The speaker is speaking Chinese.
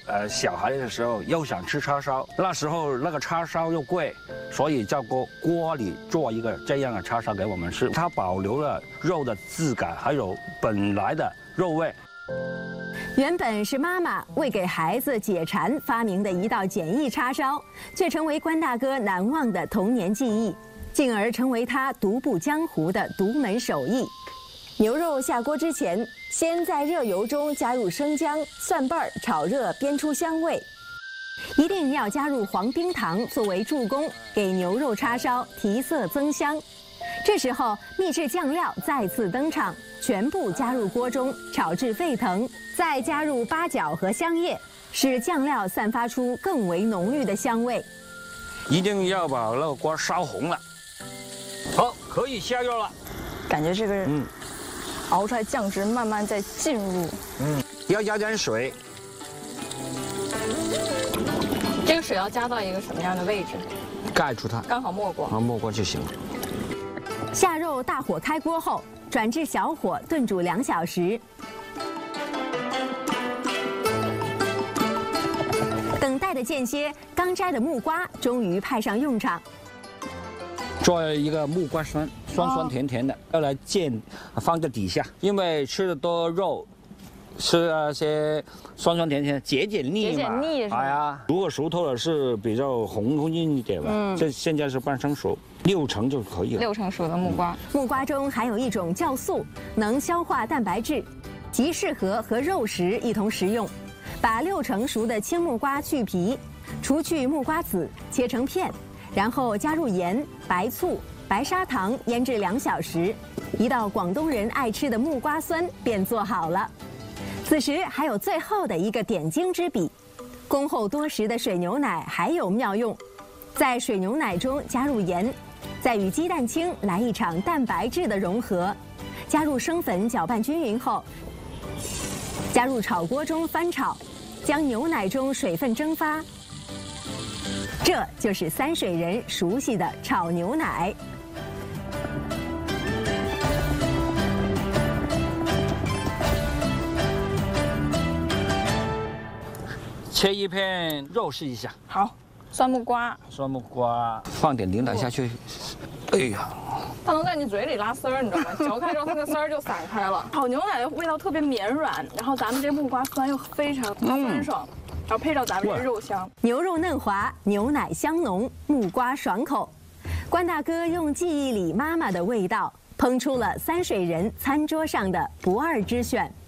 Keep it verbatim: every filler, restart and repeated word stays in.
呃小孩的时候又想吃叉烧，那时候那个叉烧又贵，所以在锅锅里做一个这样的叉烧给我们吃，它保留了肉的质感，还有本来的肉味。 原本是妈妈为给孩子解馋发明的一道简易叉烧，却成为关大哥难忘的童年记忆，进而成为他独步江湖的独门手艺。牛肉下锅之前，先在热油中加入生姜、蒜瓣儿炒热，煸出香味。一定要加入黄冰糖作为助攻，给牛肉叉烧提色增香。这时候，秘制酱料再次登场，全部加入锅中炒至沸腾，再加入八角和香叶，使酱料散发出更为浓郁的香味。 一定要把那个锅烧红了。好，可以下肉了。 感觉这个嗯。 熬出来酱汁慢慢在进入， 嗯，要加点水。 这个水要加到一个什么样的位置？ 盖住它， 刚好没过， 啊，没过就行了。 下肉大火开锅后，转至小火炖煮两小时。等待的间歇，刚摘的木瓜终于派上用场。 做一个木瓜酸，酸酸甜甜的，要来煎，放在底下，因为吃的多肉，吃那些酸酸甜甜，解解腻嘛。 解解腻是吧？ 哎呀，如果熟透了是比较红润一点吧。嗯。这现在是半生熟，六成就可以了。 六成熟的木瓜。 木瓜中含有一种酵素，能消化蛋白质，极适合和肉食一同食用。把六成熟的青木瓜去皮，除去木瓜籽，切成片。 然后加入盐、白醋、白砂糖腌制两小时，一道广东人爱吃的木瓜酸便做好了。此时还有最后的一个点睛之笔，恭候多时的水牛奶还有妙用，在水牛奶中加入盐，再与鸡蛋清来一场蛋白质的融合，加入生粉搅拌均匀后，加入炒锅中翻炒，将牛奶中水分蒸发。 这就是三水人熟悉的炒牛奶。 切一片肉试一下。 好，酸木瓜。 酸木瓜，放点领导下去。哎呀， 它能在你嘴里拉丝儿，你知道吗？嚼开之后，它的丝儿就散开了。炒牛奶的味道特别绵软，然后咱们这木瓜酸又非常酸爽。嗯 然后配上咱们这肉香， 牛肉嫩滑，牛奶香浓，木瓜爽口。关大哥用记忆里妈妈的味道，烹出了三水人餐桌上的不二之选。